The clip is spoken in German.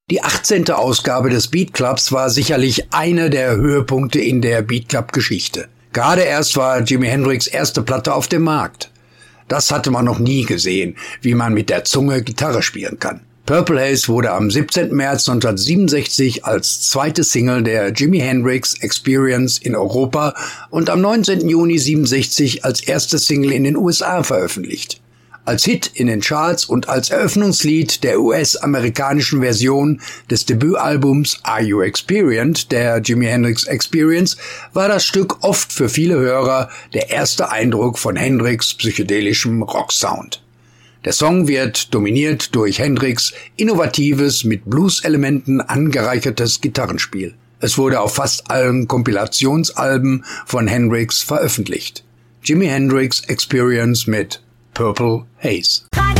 Die 18. Ausgabe des Beat Clubs war sicherlich einer der Höhepunkte in der Beat Club Geschichte. Gerade erst war Jimi Hendrix' erste Platte auf dem Markt. Das hatte man noch nie gesehen, wie man mit der Zunge Gitarre spielen kann. Purple Haze wurde am 17. März 1967 als zweite Single der Jimi Hendrix Experience in Europa und am 19. Juni 1967 als erste Single in den USA veröffentlicht. Als Hit in den Charts und als Eröffnungslied der US-amerikanischen Version des Debütalbums Are You Experienced der Jimi Hendrix Experience war das Stück oft für viele Hörer der erste Eindruck von Hendrix' psychedelischem Rocksound. Der Song wird dominiert durch Hendrix' innovatives, mit Blues-Elementen angereichertes Gitarrenspiel. Es wurde auf fast allen Kompilationsalben von Hendrix veröffentlicht. Jimi Hendrix Experience mit Purple Haze.